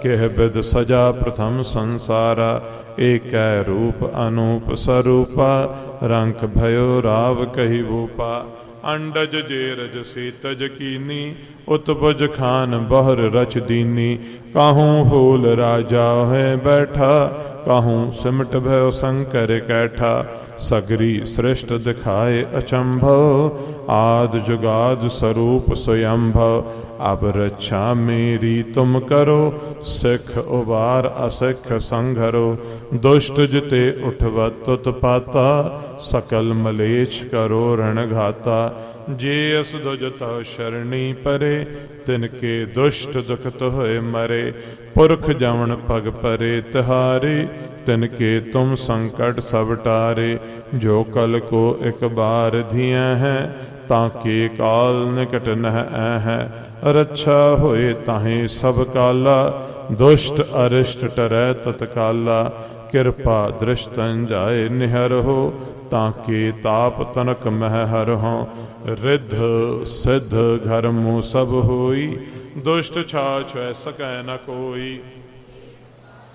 किह बिद सजा प्रथम संसारा, एकै रूप अनूप स्वरूपा, रंक भयो राव कही भूपा। अंडज जेरज सीतज कीनी, उत्पज खान बहर रच दीनी। काहूँ फूल राजा है बैठा, काहूँ सिमट भयो शंकर कैठा। सगरी सृष्ट दिखाए अचंभव, आद जुगाद स्वरूप स्वयंभव। अब रक्षा मेरी तुम करो, सिख उबार असिख संघरो। दुष्ट जिते उठवत उत्पाता, सकल मलेच्छ करो रण घाता। जे अस दुजत शरणी परे, तिनके दुष्ट दुखत होए मरे। पुरख जवन पग परे तिहारे, तिनके तुम संकट सब टारे। जो कल को एक बार धिया है, ताके काल निकट नह है। रक्षा होए ताहे सब काला, दुष्ट अरिष्ट टरै तत्काला। कृपा दृष्टन जाए निहर हो, ताके ताप तनक मह हर हो। रिद्ध सिद्ध घर मुँह सब होई, दुष्ट छा छुए सकै न कोई।